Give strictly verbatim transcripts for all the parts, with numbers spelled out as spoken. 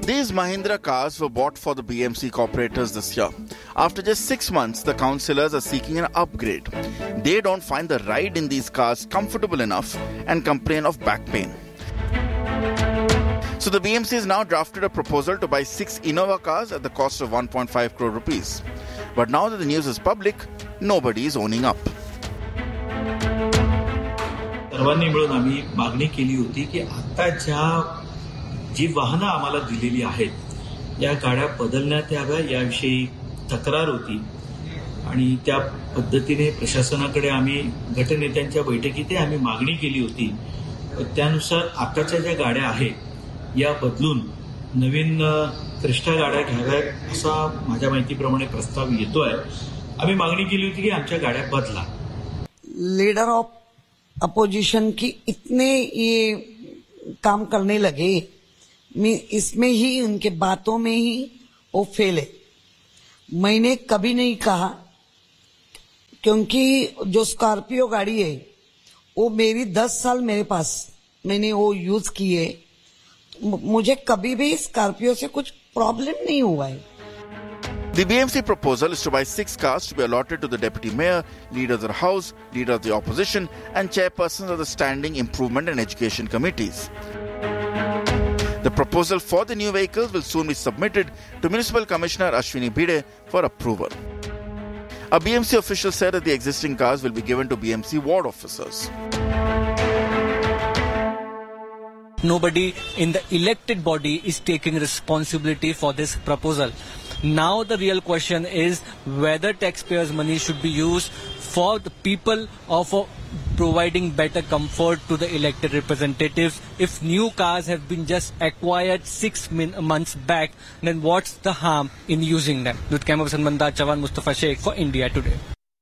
These Mahindra cars were bought for the B M C corporators this year. After just six months, the councillors are seeking an upgrade. They don't find the ride in these cars comfortable enough and complain of back pain. So the B M C has now drafted a proposal to buy six Innova cars at the cost of one point five crore rupees. But now that the news is public, nobody is owning up. सर्वांनी मिळून आम्ही मागणी केली होती की आता ज्या जी वाहनं आम्हाला दिलेली आहेत या गाड्या बदलण्यात याव्या याविषयी तक्रार होती आणि त्या पद्धतीने प्रशासनाकडे आम्ही गटनेत्यांच्या बैठकीत आम्ही मागणी केली होती. त्यानुसार आताच्या ज्या गाड्या आहेत या बदलून नवीन क्रिस्टा गाड्या घ्याव्यात असा माझ्या माहितीप्रमाणे प्रस्ताव येतोय. आम्ही मागणी केली होती की आमच्या गाड्या बदला. लीडर ऑफ अपोजिशन की इतने ये काम करने लगे, मैं इसमें ही उनके बातों में ही वो फेल है. मैंने कभी नहीं कहा, क्योंकि जो स्कॉर्पियो गाड़ी है वो मेरी दस साल मेरे पास मैंने वो यूज की है. मुझे कभी भी स्कॉर्पियो से कुछ प्रॉब्लम नहीं हुआ है. The B M C proposal is to buy six cars to be allotted to the Deputy Mayor, Leader of the House, Leader of the Opposition and Chairpersons of the Standing Improvement and Education Committees. The proposal for the new vehicles will soon be submitted to Municipal Commissioner Ashwini Bhide for approval. A B M C official said that the existing cars will be given to B M C ward officers. Nobody in the elected body is taking responsibility for this proposal. Now the real question is whether taxpayers' money should be used for the people or for providing better comfort to the elected representatives. If new cars have been just acquired six min- months back, then what's the harm in using them? With camera person Mandar Chavan, Mustafa Sheikh for India Today.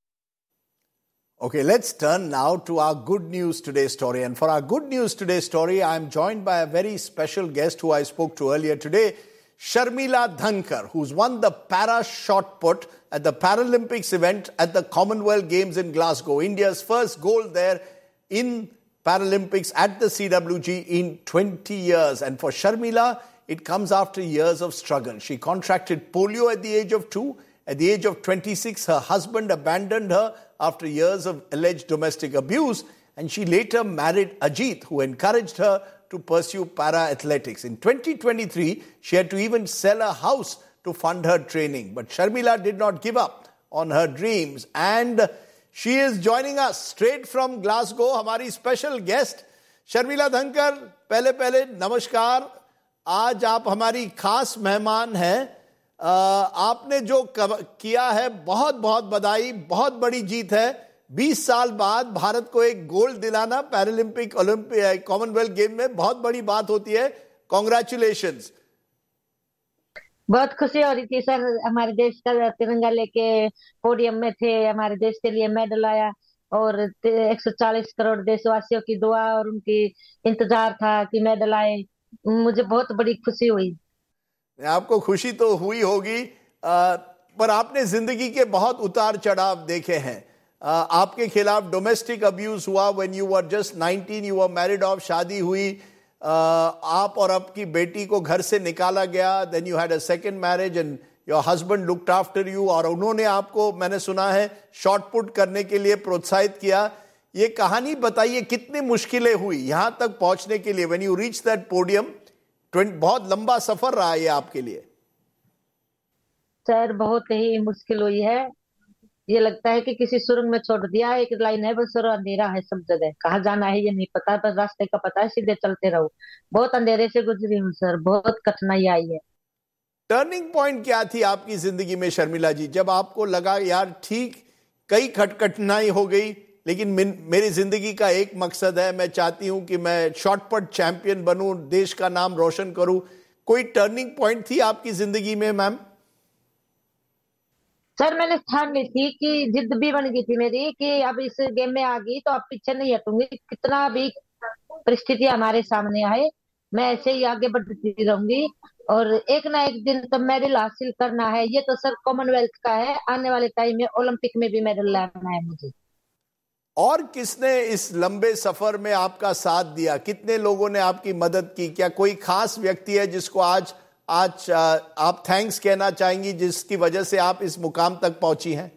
Okay, let's turn now to our Good News Today story. And for our Good News Today story, I'm joined by a very special guest who I spoke to earlier today, Sharmila Dhankar, who's won the para shot put at the Paralympics event at the Commonwealth Games in Glasgow. India's first gold there in Paralympics at the C W G in twenty years. And for Sharmila, it comes after years of struggle. She contracted polio at the age of two. At the age of twenty-six, her husband abandoned her after years of alleged domestic abuse. And she later married Ajit, who encouraged her to pursue para-athletics. In twenty twenty-three, she had to even sell a house to fund her training. But Sharmila did not give up on her dreams. And she is joining us straight from Glasgow, हमारी special guest. Sharmila Dhankar, पहले पहले नमस्कार. आज आप हमारी खास मेहमान हैं. आपने जो किया है बहुत बहुत बधाई, बहुत बड़ी जीत है. बीस साल बाद भारत को एक गोल्ड दिलाना पैरालंपिक ओलंपिक कॉमनवेल्थ गेम में बहुत बड़ी बात होती है. कॉन्ग्रेचुलेशंस. बहुत खुशी हो रही थी सर. हमारे देश का तिरंगा लेके पोडियम में थे, हमारे देश के लिए मेडल आया और एक सौ चालीस करोड़ देशवासियों की दुआ और उनकी इंतजार था कि मेडल आए. मुझे बहुत बड़ी खुशी हुई. आपको खुशी तो हुई होगी, पर आपने जिंदगी के बहुत उतार चढ़ाव देखे हैं. Uh, आपके खिलाफ डोमेस्टिक अब्यूज हुआ when you were just nineteen, you were married of, शादी हुई, uh, आप और आपकी बेटी को घर से निकाला गया. Then you had a second marriage and your husband looked after you, और उन्होंने आपको, मैंने सुना है, शॉट पुट करने के लिए प्रोत्साहित किया. ये कहानी बताइए, कितनी मुश्किलें हुई यहां तक पहुंचने के लिए. When you reach that podium, बहुत लंबा सफर रहा ये आपके लिए. सर बहुत ही मुश्किल हुई है. ये लगता है कि किसी सुरंग में छोड़ दिया. एक लाइन है बस और अंधेरा है सब जगह. कहाँ जाना है ये नहीं पता, बस रास्ते का पता है, सीधे चलते रहो. बहुत अंधेरे से गुजरी हूँ सर, बहुत कठिनाई आई है. टर्निंग पॉइंट क्या थी आपकी जिंदगी में शर्मिला जी, जब आपको लगा यार ठीक, कई खट कठिनाई हो गई लेकिन मेरी जिंदगी का एक मकसद है, मैं चाहती हूं कि मैं शॉटपुट चैंपियन बनूं, देश का नाम रोशन करूं. कोई टर्निंग पॉइंट थी आपकी जिंदगी में मैम? सर मैंने ठान ली थी कि जिद भी बन गई थी मेरी कि अब इस गेम में आ गई तो अब पीछे नहीं हटूंगी. कितना भी परिस्थिति हमारे सामने आए मैं ऐसे ही आगे बढ़ती रहूंगी और एक ना एक दिन तो मेडल हासिल करना है. ये तो सर कॉमनवेल्थ का है, आने वाले टाइम में ओलंपिक में भी मेडल लाना है मुझे. और किसने इस लंबे सफर में आपका साथ दिया? कितने लोगों ने आपकी मदद की? क्या कोई खास व्यक्ति है जिसको आज आज आप थैंक्स कहना चाहेंगी जिसकी वजह से आप इस मुकाम तक पहुंची हैं?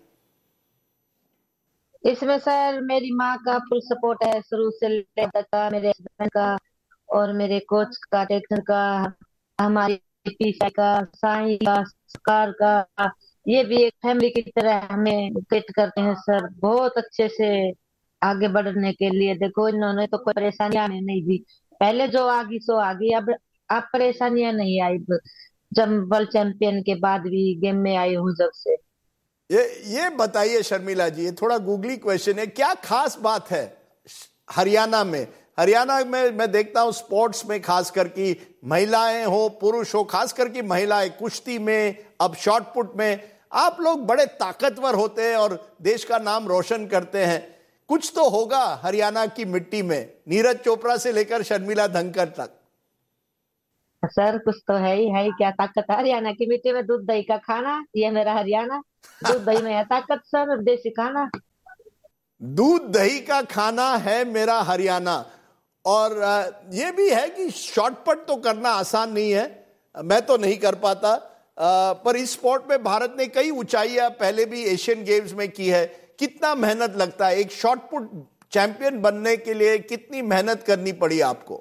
इसमें सर मेरी माँ का फुल सपोर्ट है, शुरू से लेकर का, मेरे हस्बैंड का और मेरे कोच का, ट्रेनर का, हमारी पीछे का, साईं का, सरकार का, ये भी एक फैमिली की तरह हमें ट्रीट करते हैं सर, बहुत अच्छे से आगे बढ़ने के लिए। देखो इन्होंने तो कोई परेशानियां नहीं दी, पहले जो आ गई सो आ गई, अब अब परेशानियां नहीं आई। जब वर्ल्ड चैंपियन के बाद भी गेम में आई हूँ जब से। ये ये बताइए शर्मिला जी, ये थोड़ा गूगली क्वेश्चन है, क्या खास बात है हरियाणा में? हरियाणा में मैं देखता हूं स्पोर्ट्स में, खास करके महिलाएं हो पुरुष हो, खास करके महिलाएं कुश्ती में, अब शॉट पुट में, आप लोग बड़े ताकतवर होते हैं और देश का नाम रोशन करते हैं। कुछ तो होगा हरियाणा की मिट्टी में, नीरज चोपड़ा से लेकर शर्मिला धनकर तक। सर कुछ तो है ही, है ही क्या ताकत है हरियाणा की मिट्टी में? दूध दही का खाना, ये मेरा हरियाणा, दूध दही में है ताकत सर, देसी खाना। दूध दही का खाना है मेरा हरियाणा। और ये भी है कि शॉटपट तो करना आसान नहीं है, मैं तो नहीं कर पाता, पर इस स्पोर्ट में भारत ने कई ऊंचाइयां पहले भी एशियन गेम्स में की है। कितना मेहनत लगता है एक शॉटपुट चैंपियन बनने के लिए, कितनी मेहनत करनी पड़ी आपको?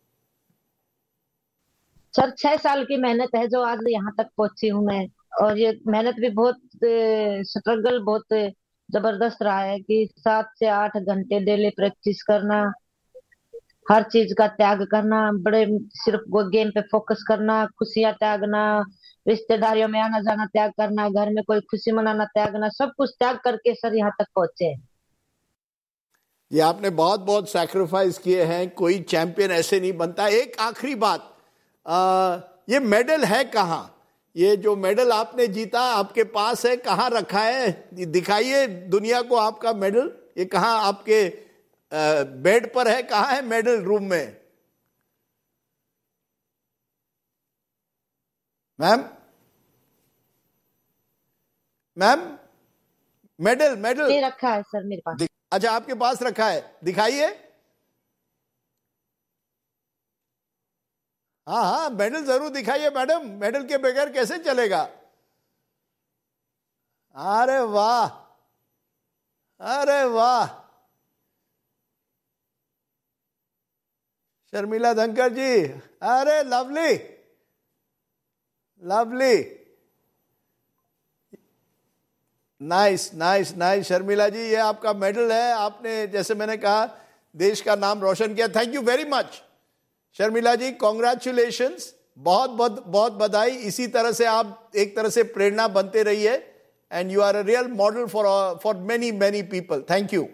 सर छह साल की मेहनत है जो आज यहाँ तक पहुंची हूँ मैं, और ये मेहनत भी बहुत स्ट्रगल बहुत जबरदस्त रहा है कि सात से आठ घंटे डेली प्रैक्टिस करना, हर चीज का त्याग करना, बड़े सिर्फ गेम पे फोकस करना, खुशियां त्यागना, रिश्तेदारियों में आना जाना त्याग करना, घर में कोई खुशी मनाना त्यागना, सब कुछ त्याग करके सर यहाँ तक पहुंचे। ये आपने बहुत बहुत सैक्रिफाइस किए हैं, कोई चैंपियन ऐसे नहीं बनता। एक आखिरी बात, आ, ये मेडल है कहाँ? ये जो मेडल आपने जीता आपके पास है, कहाँ रखा है? दिखाइए दुनिया को आपका मेडल। ये कहाँ आपके बेड पर है? कहाँ है मेडल? रूम में? मैम मैम मेडल मेडल ये रखा है सर मेरे पास। अच्छा आपके पास रखा है, दिखाइए। हाँ हाँ मेडल जरूर दिखाइए मैडम, मेडल के बगैर कैसे चलेगा? अरे वाह, अरे वाह, शर्मिला धनकर जी, अरे lovely lovely, nice nice nice. Sharmila जी ये आपका मेडल है, आपने जैसे मैंने कहा देश का नाम रोशन किया। Thank you very much Sharmila ji, congratulations, बहुत बहुत बहुत बधाई। इसी तरह से आप एक तरह से प्रेरणा बनते रहिए, and you are a real model for for many many people. Thank you.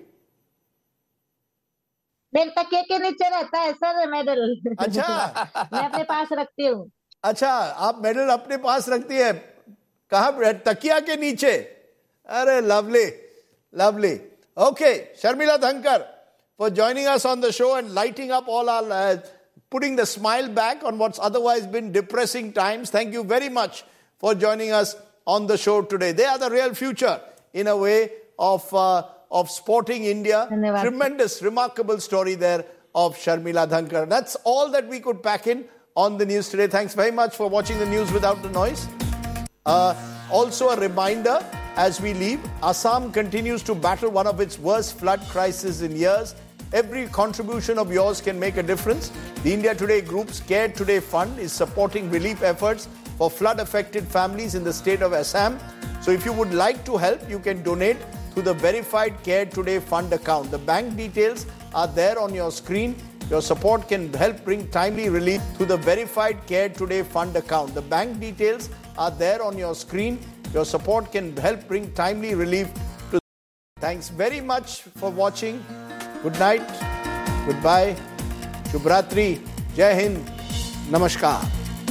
मेरे तकिए के नीचे रहता है सर मेडल। अच्छा मैं अपने पास रखती हूँ। अच्छा आप मेडल अपने पास रखती है, कहाँ? तकिया के नीचे। अरे लवली लवली। ओके शर्मिला धनकर for joining us on the show and lighting up all our uh, putting the smile back on what's otherwise been depressing times. Thank you very much for joining us on the show today. They are the real future in a way of uh, of sporting India. Tremendous, remarkable story there of Sharmila Dhankar. That's all that we could pack in on the news today. Thanks very much for watching the news without the noise. Uh, also a reminder as we leave, Assam continues to battle one of its worst flood crises in years. Every contribution of yours can make a difference. The India Today Group's Care Today Fund is supporting relief efforts for flood-affected families in the state of Assam. So if you would like to help, you can donate to the verified Care Today Fund account. The bank details are there on your screen. Your support can help bring timely relief to the verified Care Today Fund account. The bank details are there on your screen. Your support can help bring timely relief to. Thanks very much for watching. Good night. Goodbye. Shubhratri. Jai Hind. Namaskar.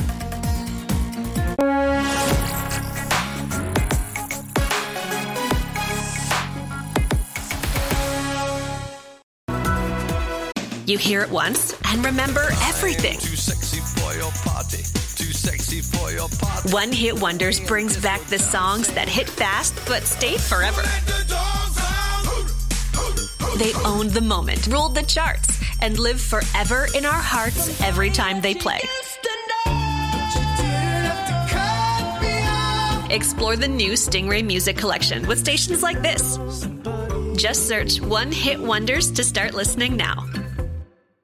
You hear it once and remember everything. Too sexy for your party. Too sexy for your party. One Hit Wonders brings back the songs that hit fast but stay forever. They owned the moment, ruled the charts, and live forever in our hearts every time they play. Explore the new Stingray Music Collection with stations like this. Just search One Hit Wonders to start listening now.